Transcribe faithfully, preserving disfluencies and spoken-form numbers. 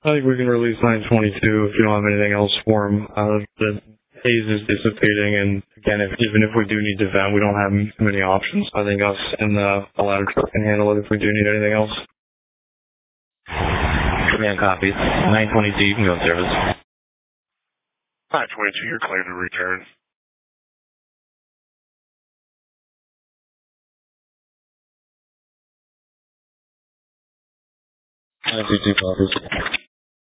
I think we can release nine twenty-two if you don't have anything else for him. Uh, the haze is dissipating, and again, if, even if we do need to vent, we don't have many options. I think us and the, the ladder truck can handle it if we do need anything else. Command copies. nine twenty-two, you can go in service. nine twenty-two, you're clear to return. nine two two, copies.